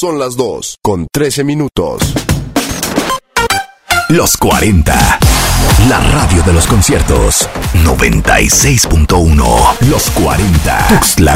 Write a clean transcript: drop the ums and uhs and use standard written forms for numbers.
Son las 2:13. Los 40. La radio de los conciertos. 96.1. Los 40. Tuxtla